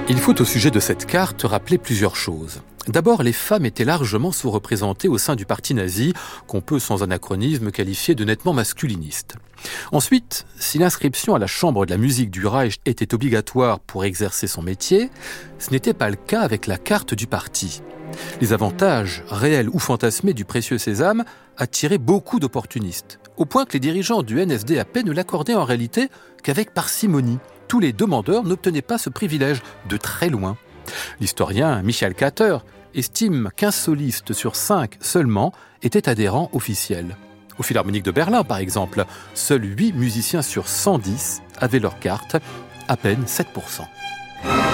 Il faut au sujet de cette carte rappeler plusieurs choses. D'abord, les femmes étaient largement sous-représentées au sein du parti nazi, qu'on peut sans anachronisme qualifier de nettement masculiniste. Ensuite, si l'inscription à la chambre de la musique du Reich était obligatoire pour exercer son métier, ce n'était pas le cas avec la carte du parti. Les avantages, réels ou fantasmés du précieux sésame attiraient beaucoup d'opportunistes, au point que les dirigeants du NSDAP ne l'accordaient en réalité qu'avec parcimonie. Tous les demandeurs n'obtenaient pas ce privilège de très loin. L'historien Michael Kater estime qu'1 soliste sur 5 seulement était adhérent officiel. Au Philharmonique de Berlin, par exemple, seuls 8 musiciens sur 110 avaient leur carte, à peine 7%.